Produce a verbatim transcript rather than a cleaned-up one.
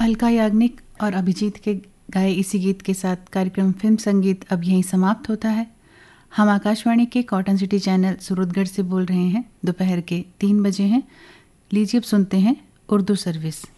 अलका याग्निक और अभिजीत के गाए इसी गीत के साथ कार्यक्रम फिल्म संगीत अब यहीं समाप्त होता है। हम आकाशवाणी के कॉटन सिटी चैनल सूरतगढ़ से बोल रहे हैं। दोपहर के तीन बजे हैं। लीजिए अब सुनते हैं उर्दू सर्विस।